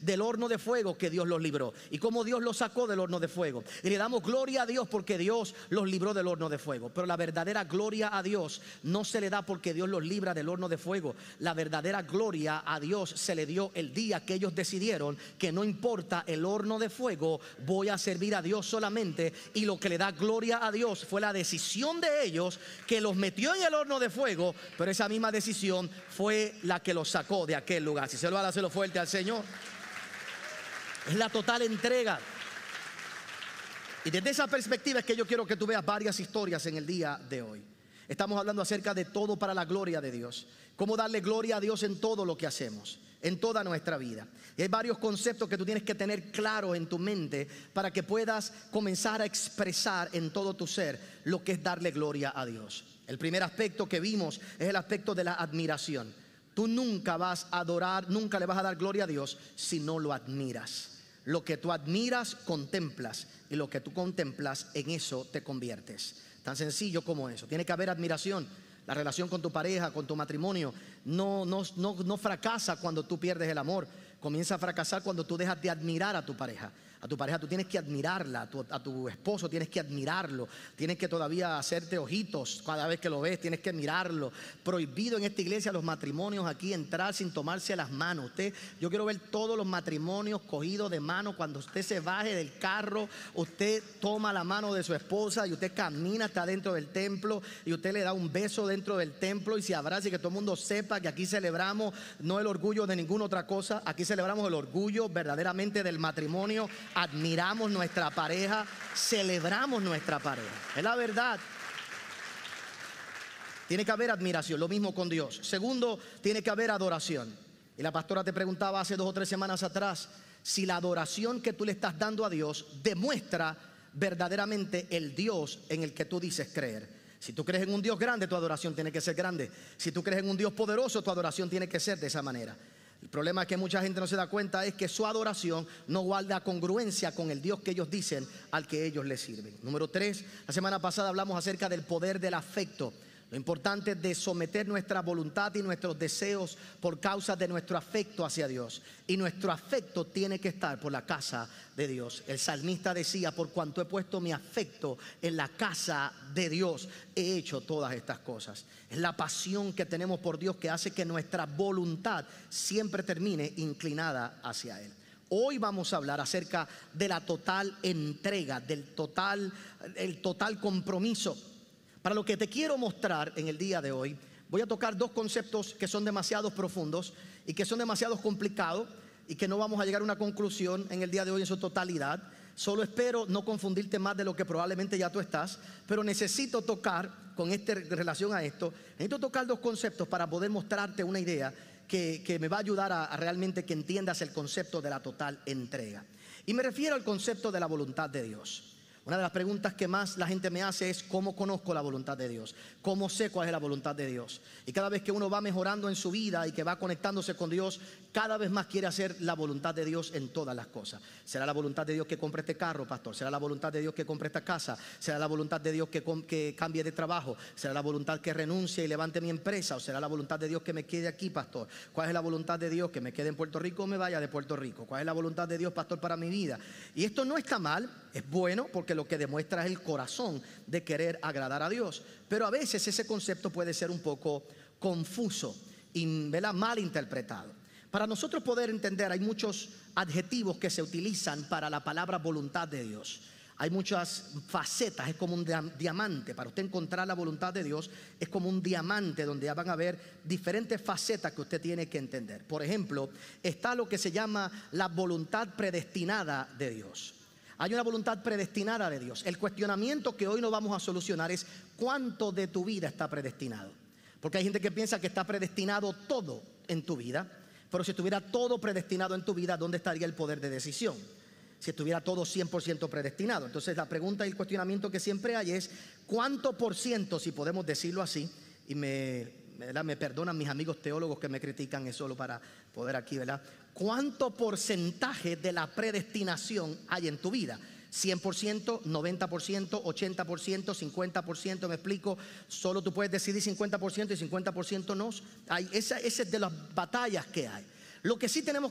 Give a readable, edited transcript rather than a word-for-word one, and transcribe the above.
del horno de fuego que Dios los libró y cómo Dios los sacó del horno de fuego. Y le damos gloria a Dios porque Dios los libró del horno de fuego. Pero la verdadera gloria a Dios no se le da porque Dios los libra del horno de fuego. La verdadera gloria a Dios se le dio el día que ellos decidieron que no importa el horno de fuego, voy a servir a Dios solamente. Y lo que le da gloria a Dios fue la decisión de ellos que los metió en el horno de fuego, pero esa misma decisión fue la que los sacó de aquel lugar. Si se lo va a hacerlo fuerte al Señor. Es la total entrega. Y desde esa perspectiva es que yo quiero que tú veas varias historias en el día de hoy. Estamos hablando acerca de todo para la gloria de Dios. Cómo darle gloria a Dios en todo lo que hacemos, en toda nuestra vida. Y hay varios conceptos que tú tienes que tener claro en tu mente para que puedas comenzar a expresar en todo tu ser lo que es darle gloria a Dios. El primer aspecto que vimos es el aspecto de la admiración. Tú nunca vas a adorar, nunca le vas a dar gloria a Dios si no lo admiras. Lo que tú admiras, contemplas, y lo que tú contemplas, en eso te conviertes. Tan sencillo como eso. Tiene que haber admiración. La relación con tu pareja, con tu matrimonio, no fracasa cuando tú pierdes el amor. Comienza a fracasar cuando tú dejas de admirar a tu pareja. A tu pareja tú tienes que admirarla, a tu esposo tienes que admirarlo, tienes que todavía hacerte ojitos cada vez que lo ves, tienes que mirarlo. Prohibido en esta iglesia los matrimonios aquí entrar sin tomarse las manos. Yo quiero ver todos los matrimonios cogidos de mano. Cuando usted se baje del carro, usted toma la mano de su esposa y usted camina hasta dentro del templo y usted le da un beso dentro del templo y se abraza, y que todo el mundo sepa que aquí celebramos no el orgullo de ninguna otra cosa, aquí celebramos el orgullo verdaderamente del matrimonio. Admiramos nuestra pareja, celebramos nuestra pareja. Es la verdad. Tiene que haber admiración, lo mismo con Dios. Segundo, tiene que haber adoración. Y la pastora te preguntaba hace 2 o 3 semanas atrás si la adoración que tú le estás dando a Dios demuestra verdaderamente el Dios en el que tú dices creer. Si tú crees en un Dios grande, tu adoración tiene que ser grande. Si tú crees en un Dios poderoso, tu adoración tiene que ser de esa manera. El problema que mucha gente no se da cuenta es que su adoración no guarda congruencia con el Dios que ellos dicen al que ellos le sirven. Número 3, la semana pasada hablamos acerca del poder del afecto. Lo importante es de someter nuestra voluntad y nuestros deseos por causa de nuestro afecto hacia Dios. Y nuestro afecto tiene que estar por la casa de Dios. El salmista decía: por cuanto he puesto mi afecto en la casa de Dios, he hecho todas estas cosas. Es la pasión que tenemos por Dios que hace que nuestra voluntad siempre termine inclinada hacia Él. Hoy vamos a hablar acerca de la total entrega, el total compromiso. Para lo que te quiero mostrar en el día de hoy, voy a tocar 2 conceptos que son demasiado profundos y que son demasiado complicados y que no vamos a llegar a una conclusión en el día de hoy en su totalidad. Solo espero no confundirte más de lo que probablemente ya tú estás, pero necesito tocar, con relación a esto, necesito tocar 2 conceptos para poder mostrarte una idea que me va a ayudar a realmente que entiendas el concepto de la total entrega. Y me refiero al concepto de la voluntad de Dios. Una de las preguntas que más la gente me hace es: ¿cómo conozco la voluntad de Dios? ¿Cómo sé cuál es la voluntad de Dios? Y cada vez que uno va mejorando en su vida y que va conectándose con Dios, cada vez más quiere hacer la voluntad de Dios en todas las cosas. ¿Será la voluntad de Dios que compre este carro, pastor? ¿Será la voluntad de Dios que compre esta casa? ¿Será la voluntad de Dios que cambie de trabajo? ¿Será la voluntad que renuncie y levante mi empresa? ¿O será la voluntad de Dios que me quede aquí, pastor? ¿Cuál es la voluntad de Dios? ¿Que me quede en Puerto Rico o me vaya de Puerto Rico? ¿Cuál es la voluntad de Dios, pastor, para mi vida? Y esto no está mal, es bueno, porque lo que demuestra es el corazón de querer agradar a Dios. Pero a veces ese concepto puede ser un poco confuso y mal interpretado. Para nosotros poder entender, hay muchos adjetivos que se utilizan para la palabra voluntad de Dios. Hay muchas facetas, es como un diamante. Para usted encontrar la voluntad de Dios es como un diamante donde van a haber diferentes facetas que usted tiene que entender. Por ejemplo, está lo que se llama la voluntad predestinada de Dios. Hay una voluntad predestinada de Dios. El cuestionamiento que hoy no vamos a solucionar es: ¿cuánto de tu vida está predestinado? Porque hay gente que piensa que está predestinado todo en tu vida. Pero si estuviera todo predestinado en tu vida, ¿dónde estaría el poder de decisión? Si estuviera todo 100% predestinado. Entonces la pregunta y el cuestionamiento que siempre hay es: ¿cuánto por ciento, si podemos decirlo así? Y me perdonan mis amigos teólogos que me critican, es solo para poder aquí, ¿verdad? ¿Cuánto porcentaje de la predestinación hay en tu vida? 100%, 90%, 80%, 50%, me explico. Solo tú puedes decidir 50% y 50% no. Esa es de las batallas que hay. Lo que sí tenemos